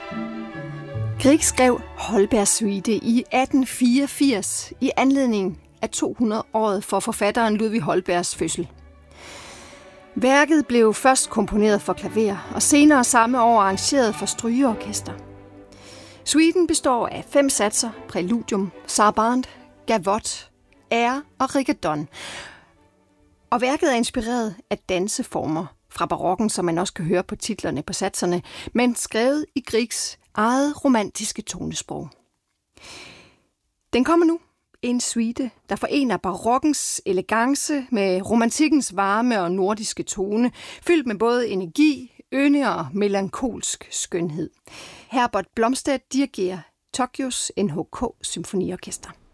Grieg skrev Holbergs Suite i 1884 i anledning af 200-året for forfatteren Ludvig Holbergs fødsel. Værket blev først komponeret for klaver og senere samme år arrangeret for strygeorkester. Suiten består af 5 satser: præludium, sarabande, gavotte, air og rigodon. Og værket er inspireret af danseformer fra barokken, som man også kan høre på titlerne på satserne, men skrevet i Griegs eget romantiske tonesprog. Den kommer nu. En suite, der forener barokkens elegance med romantikkens varme og nordiske tone, fyldt med både energi, ynde og melankolsk skønhed. Herbert Blomstedt dirigerer Tokyos NHK Symfoniorkester.